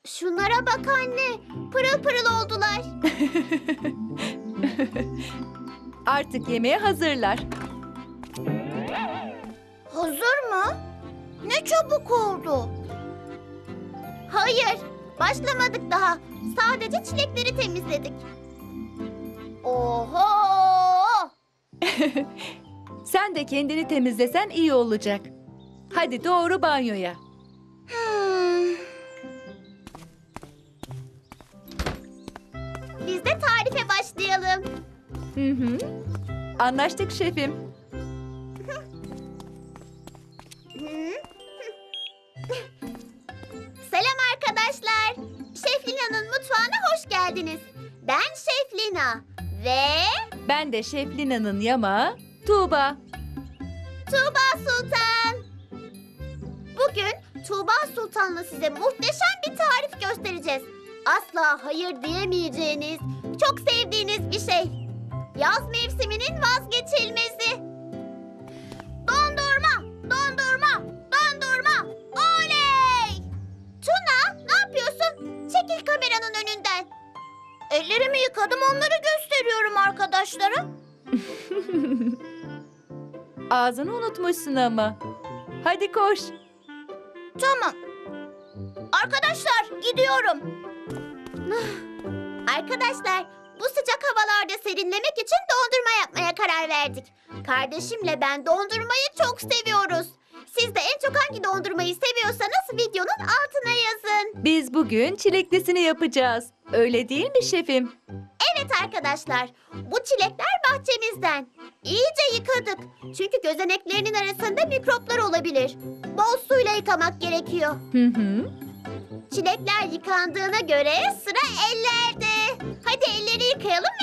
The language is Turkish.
Şunlara bak anne. Pırıl pırıl oldular. Artık yemeğe hazırlar. Hazır mı? Ne çabuk oldu. Hayır, başlamadık daha. Sadece çilekleri temizledik. Oho! Sen de kendini temizlesen iyi olacak. Hadi doğru banyoya. Biz de tarife başlayalım. Hı hı. Anlaştık şefim. Selam arkadaşlar. Şef Lina'nın mutfağına hoş geldiniz. Ben Şef Lina ve Ben de Şef Lina'nın yamağı Tuğba. Tuğba Sultan. Bugün Tuğba Sultan'la size muhteşem bir tarif göstereceğiz. Asla hayır diyemeyeceğiniz, çok sevdiğiniz bir şey. Yaz mevsiminin vazgeçilmezi. Dondurma, dondurma, dondurma. Oley! Tuna, ne yapıyorsun? Çekil kameranın önünden. Ellerimi yıkadım, onları gösteriyorum arkadaşlara. Ağzını unutmuşsun ama. Hadi koş. Tamam. Arkadaşlar, gidiyorum. Arkadaşlar, bu sıcak havalarda serinlemek için dondurma yapmaya karar verdik. Kardeşimle ben dondurmayı çok seviyoruz. Siz de en çok hangi dondurmayı seviyorsanız videonun altına yazın. Biz bugün çileklisini yapacağız. Öyle değil mi şefim? Evet arkadaşlar, bu çilekler bahçemizden. İyice yıkadık. Çünkü gözeneklerinin arasında mikroplar olabilir. Bol suyla yıkamak gerekiyor. Hı hı. Çilekler yıkandığına göre sıra ellerde. Hadi elleri yıkayalım